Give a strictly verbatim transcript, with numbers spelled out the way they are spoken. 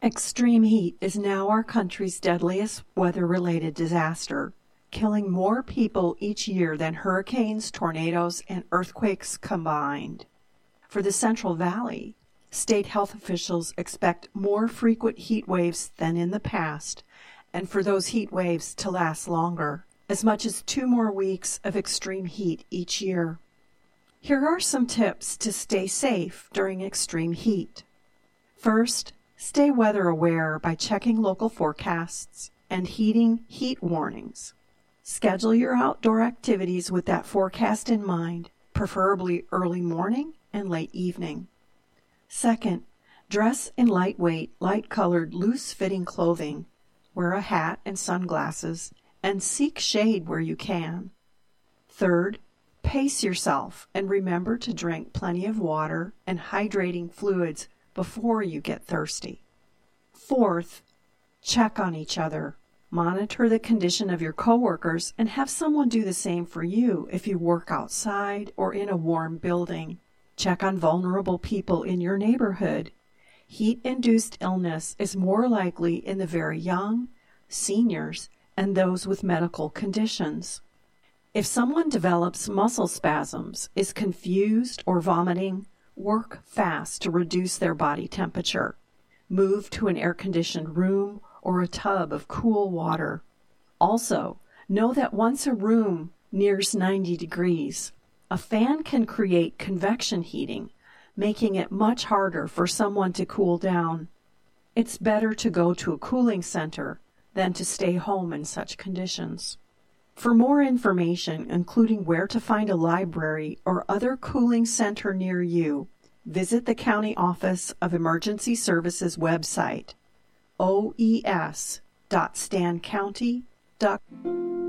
Extreme heat is now our country's deadliest weather-related disaster, killing more people each year than hurricanes, tornadoes, and earthquakes combined. For the Central Valley, state health officials expect more frequent heat waves than in the past, and for those heat waves to last longer, as much as two more weeks of extreme heat each year. Here are some tips to stay safe during extreme heat. First, stay weather aware by checking local forecasts and heeding heat warnings. Schedule your outdoor activities with that forecast in mind, preferably early morning and late evening. Second, dress in lightweight, light-colored, loose-fitting clothing. Wear a hat and sunglasses, and seek shade where you can. Third, pace yourself and remember to drink plenty of water and hydrating fluids before you get thirsty. Fourth, check on each other. Monitor the condition of your coworkers and have someone do the same for you if you work outside or in a warm building. Check on vulnerable people in your neighborhood. Heat-induced illness is more likely in the very young, seniors, and those with medical conditions. If someone develops muscle spasms, is confused, or vomiting, work fast to reduce their body temperature. Move to an air-conditioned room or a tub of cool water. Also, know that once a room nears ninety degrees, a fan can create convection heating, making it much harder for someone to cool down. It's better to go to a cooling center than to stay home in such conditions. For more information, including where to find a library or other cooling center near you, visit the County Office of Emergency Services website, o e s dot stan county dot gov.